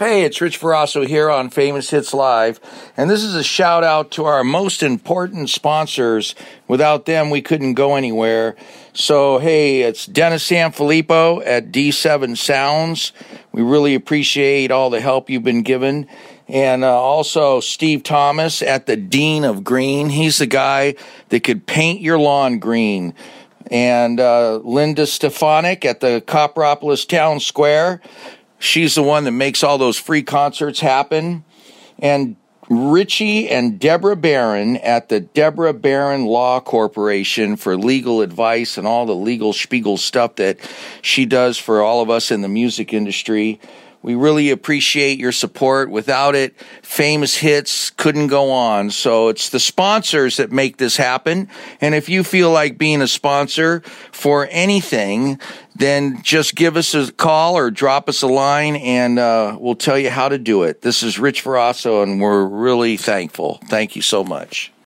Hey, it's Rich Verasso here on Famous Hits Live, and this is a shout out to our most important sponsors. Without them, we couldn't go anywhere. So, hey, it's Dennis Sanfilippo at D7 Sounds. We really appreciate all the help you've been given. And also Steve Thomas at the Dean of Green. He's the guy that could paint your lawn green. And Linda Stefanik at the Copperopolis Town Square. She's the one that makes all those free concerts happen. And Richie and Deborah Barron at the Deborah Barron Law Corporation for legal advice and all the legal spiegel stuff that she does for all of us in the music industry. We really appreciate your support. Without it, Famous Hits couldn't go on. So it's the sponsors that make this happen. And if you feel like being a sponsor for anything, then just give us a call or drop us a line, and we'll tell you how to do it. This is Rich Verasso, and we're really thankful. Thank you so much.